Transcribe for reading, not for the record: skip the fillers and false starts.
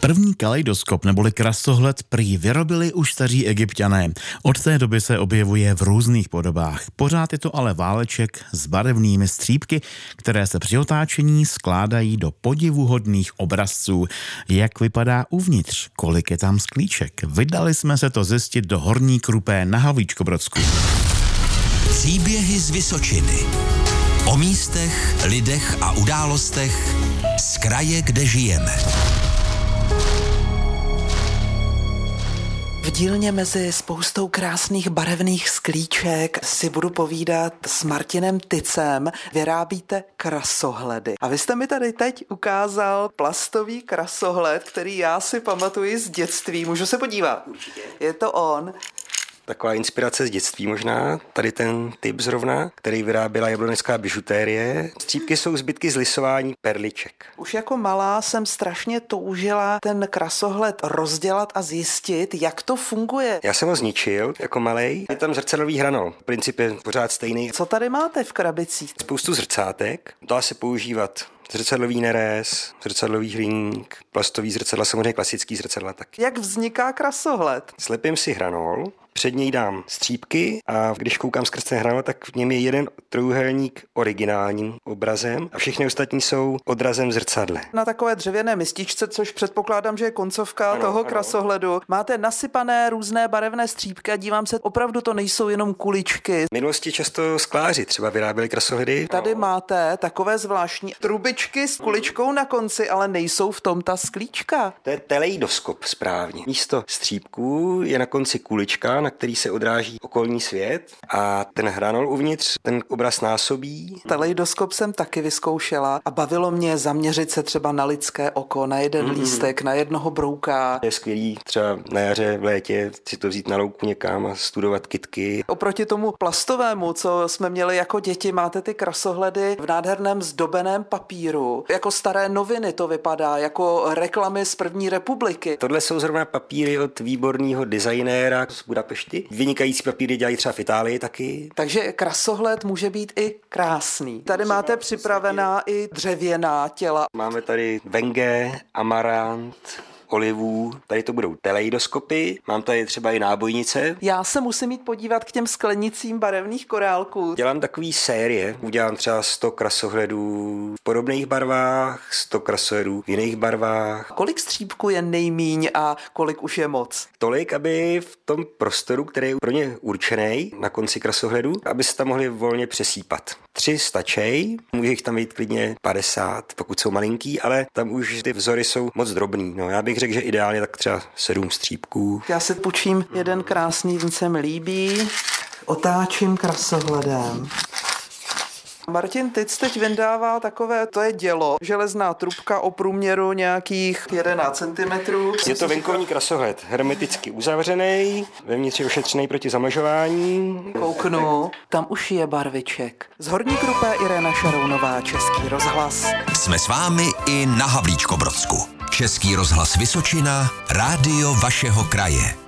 První kaleidoskop neboli krasohled prý vyrobili už staří Egypťané. Od té doby se objevuje v různých podobách. Pořád je to ale váleček s barevnými střípky, které se při otáčení skládají do podivuhodných obrazců. Jak vypadá uvnitř? Kolik je tam sklíček? Vydali jsme se to zjistit do Horní Krupé na Havlíčkobrodsku. Příběhy z Vysočiny. O místech, lidech a událostech z kraje, kde žijeme. V dílně mezi spoustou krásných barevných sklíček si budu povídat s Martinem Tycem. Vyrábíte krasohledy. A vy jste mi tady teď ukázal plastový krasohled, který já si pamatuji z dětství. Můžu se podívat? Určitě. Je to on. Taková inspirace z dětství možná, tady ten typ zrovna, který vyráběla jablonecká bižutérie. Střípky jsou zbytky z lisování perliček. Už jako malá jsem strašně toužila ten krasohled rozdělat a zjistit, jak to funguje. Já jsem ho zničil jako malej. Je tam zrcadlový hranol. Princip je pořád stejný. Co tady máte v krabicích? Spoustu zrcátek. Dá se používat zrcadlový nerez, zrcadlový hliník, plastový zrcadla, samozřejmě klasický zrcadla taky. Jak vzniká krasohled? Slepím si hranol, před něj dám střípky a když koukám skrz ten hranol, tak v něm je jeden trojúhelník originálním obrazem a všechny ostatní jsou odrazem v zrcadle. Na takové dřevěné mističce, což předpokládám, že je koncovka toho krasohledu, máte nasypané různé barevné střípky a dívám se, opravdu to nejsou jenom kuličky. V minulosti často skláři třeba vyráběli krasohledy. Tady máte takové zvláštní trubičky s kuličkou na konci, ale nejsou v tom ta sklíčka. To je teleidoskop správně. Místo střípků je na konci kulička, na který se odráží okolní svět a ten hranol uvnitř ten obraz násobí. Teleidoskop jsem taky vyzkoušela a bavilo mě zaměřit se třeba na lidské oko, na jeden lístek, na jednoho brouka. Je skvělý třeba na jaře, v létě si to vzít na louku někam a studovat kytky. Oproti tomu plastovému, co jsme měli jako děti, máte ty krasohledy v nádherném zdobeném papíru. Jako staré noviny to vypadá, jako reklamy z první republiky. Tohle jsou zrovna papíry od výborného designéra z Budapešti. Vynikající papíry dělají třeba v Itálii taky. Takže krasohled může být i krásný. Tady máte připravená i dřevěná těla. Máme tady venge, amarant, olivů, tady to budou teleidoskopy, mám tady třeba i nábojnice. Já se musím jít podívat k těm sklenicím barevných korálků. Dělám takový série, udělám třeba 100 krasohledů v podobných barvách, 100 krasohledů v jiných barvách. Kolik střípků je nejmíň a kolik už je moc? Tolik, aby v tom prostoru, který je pro ně určený na konci krasohledu, aby se tam mohli volně přesýpat. 3 stačí, může jich tam být klidně 50, pokud jsou malinký, ale tam už ty vzory jsou moc drobný. No, já bych řekl, že ideálně tak třeba 7 střípků. Já si půjčím jeden krásný, ten se mi líbí. Otáčím krasohledem. Martin Tyc teď vyndává takové, to je dělo, železná trubka o průměru nějakých 11 cm. Je to venkovní krasohled, hermeticky uzavřený, vevnitř je ošetřený proti zamlžování. Kouknu, tam už je barviček. Z Horní Krupé Irena Šarounová, Český rozhlas. Jsme s vámi i na Havlíčkobrodsku. Český rozhlas Vysočina, rádio vašeho kraje.